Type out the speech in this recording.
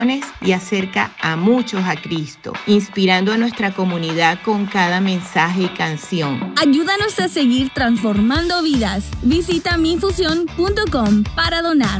y acerca a muchos a Cristo, inspirando a nuestra comunidad con cada mensaje y canción. Ayúdanos a seguir transformando vidas. Visita minfusión.com para donar.